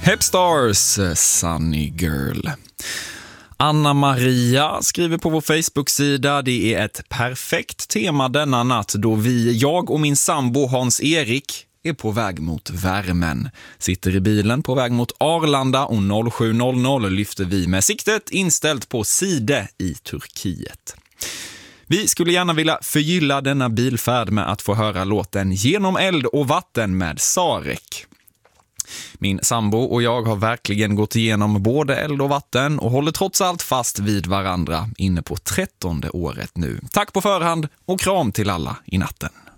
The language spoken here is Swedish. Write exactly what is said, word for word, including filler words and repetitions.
Hepstars, Sunny Girl. Anna-Maria skriver på vår Facebook-sida: det är ett perfekt tema denna natt då vi, jag och min sambo Hans-Erik är på väg mot värmen. Sitter i bilen på väg mot Arlanda och sju noll noll lyfter vi med siktet inställt på Side i Turkiet. Vi skulle gärna vilja förgylla denna bilfärd med att få höra låten Genom eld och vatten med Sarek. Min sambo och jag har verkligen gått igenom både eld och vatten och håller trots allt fast vid varandra inne på trettonde året nu. Tack på förhand och kram till alla i natten.